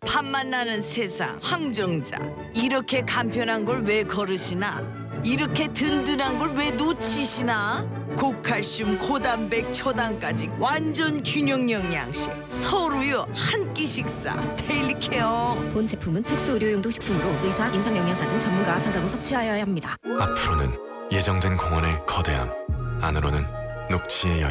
밥만 나는 세상 황정자. 이렇게 간편한 걸 왜 거르시나? 이렇게 든든한 걸 왜 놓치시나? 고칼슘, 고단백, 초당까지 완전 균형 영양식. 서로요 한 끼 식사. 데일리 케어. 본 제품은 특수 의료용도 식품으로 의사, 임상영양사 등 전문가와 상담 후 섭취하여야 합니다. 앞으로는 예정된 공원의 거대함, 안으로는 녹지의 여유.